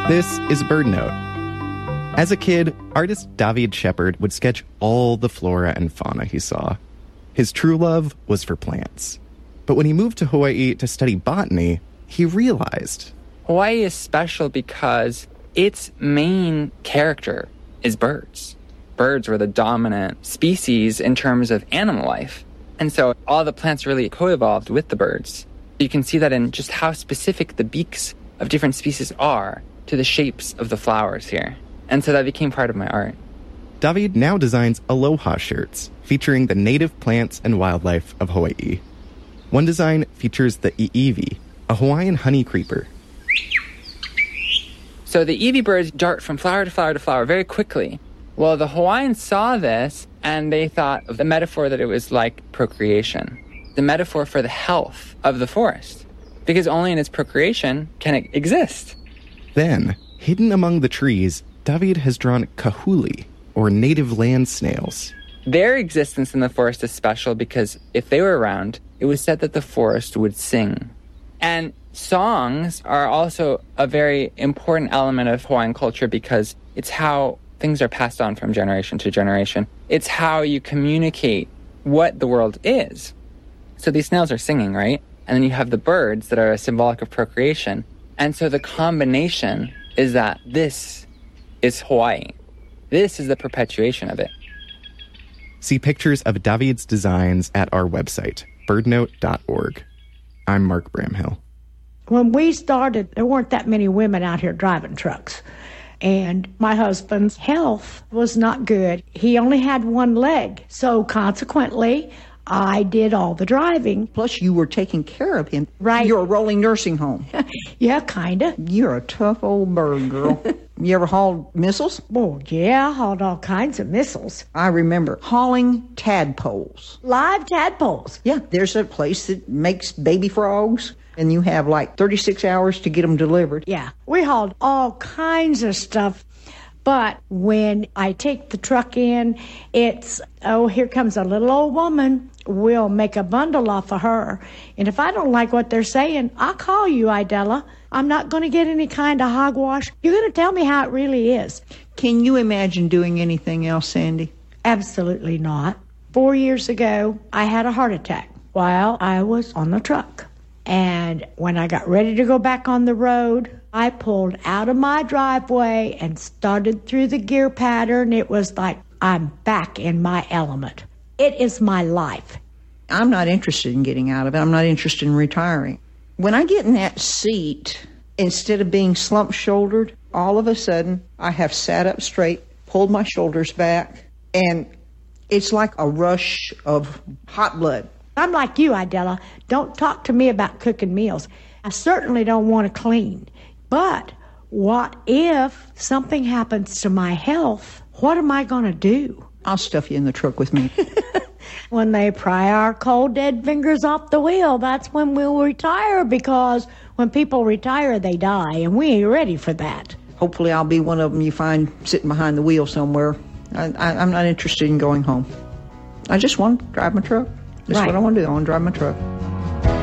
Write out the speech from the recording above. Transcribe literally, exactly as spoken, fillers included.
This is Bird Note. As a kid, artist David Shepard would sketch all the flora and fauna he saw. His true love was for plants. But when he moved to Hawaii to study botany, he realized Hawaii is special because its main character is birds. Birds were the dominant species in terms of animal life. And so all the plants really co-evolved with the birds. You can see that in just how specific the beaks of different species are to the shapes of the flowers here. And so that became part of my art. David now designs aloha shirts featuring the native plants and wildlife of Hawaii. One design features the iiwi, a Hawaiian honey creeper. So the iiwi birds dart from flower to flower to flower very quickly. Well, the Hawaiians saw this and they thought of the metaphor that it was like procreation, the metaphor for the health of the forest, because only in its procreation can it exist. Then, hidden among the trees, David has drawn kahuli, or native land snails. Their existence in the forest is special because if they were around, it was said that the forest would sing. And songs are also a very important element of Hawaiian culture because it's how things are passed on from generation to generation. It's how you communicate what the world is. So these snails are singing, right? And then you have the birds that are symbolic of procreation. And so the combination is that this is Hawaii. This is the perpetuation of it. See pictures of David's designs at our website, birdnote dot org. I'm Mark Bramhill. When we started, there weren't that many women out here driving trucks. And my husband's health was not good. He only had one leg. So consequently, I did all the driving. Plus, you were taking care of him. Right. You're a rolling nursing home. Yeah, kind of. You're a tough old bird, girl. You ever hauled missiles? Oh, yeah, I hauled all kinds of missiles. I remember hauling tadpoles. Live tadpoles. Yeah, there's a place that makes baby frogs, and you have like thirty-six hours to get them delivered. Yeah, we hauled all kinds of stuff. But when I take the truck in, it's, oh, here comes a little old woman. We'll make a bundle off of her. And if I don't like what they're saying, I'll call you, Idella. I'm not going to get any kind of hogwash. You're going to tell me how it really is. Can you imagine doing anything else, Sandy? Absolutely not. Four years ago, I had a heart attack while I was on the truck. And when I got ready to go back on the road, I pulled out of my driveway and started through the gear pattern. It was like I'm back in my element. It is my life. I'm not interested in getting out of it. I'm not interested in retiring. When I get in that seat, instead of being slump-shouldered, all of a sudden I have sat up straight, pulled my shoulders back, and it's like a rush of hot blood. I'm like you, Idella. Don't talk to me about cooking meals. I certainly don't want to clean. But what if something happens to my health? What am I going to do? I'll stuff you in the truck with me. When they pry our cold dead fingers off the wheel, that's when we'll retire, because when people retire, they die, and we ain't ready for that. Hopefully I'll be one of them you find sitting behind the wheel somewhere. I, I, I'm not interested in going home. I just want to drive my truck. That's right. what I want to do. I want to drive my truck.